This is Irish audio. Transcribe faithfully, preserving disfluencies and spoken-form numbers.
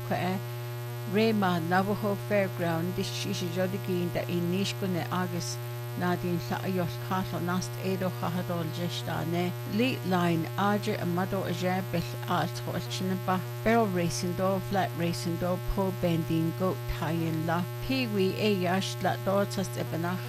quae Rema Navajo Fairground dis is jodagin da inishkune agus Nadine Saayos Castle Nast Edo Hahadol Jestane Lead Line Aja Amado Aja Beth Art Hoshinaba Barrel Racing Do Flat Racing Do Po Bending Goat Tyen La Kiwi Ayash Lat Dortas Ebenach